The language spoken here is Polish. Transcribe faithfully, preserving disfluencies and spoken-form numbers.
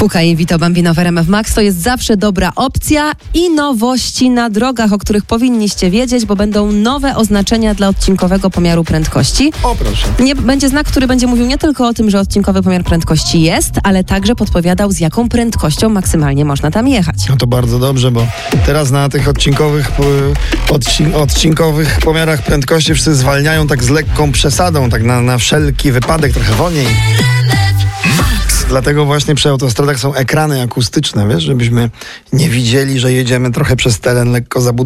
Fuka i Vito Bambino w R M F Max to jest zawsze dobra opcja i nowości na drogach, o których powinniście wiedzieć, bo będą nowe oznaczenia dla odcinkowego pomiaru prędkości. O, proszę. Nie, będzie znak, który będzie mówił nie tylko o tym, że odcinkowy pomiar prędkości jest, ale także podpowiadał, z jaką prędkością maksymalnie można tam jechać. No to bardzo dobrze, bo teraz na tych odcinkowych, odcin- odcinkowych pomiarach prędkości wszyscy zwalniają tak z lekką przesadą, tak na, na wszelki wypadek, trochę wolniej. Dlatego właśnie przy autostradach są ekrany akustyczne, wiesz, żebyśmy nie widzieli, że jedziemy trochę przez teren lekko zabudowany.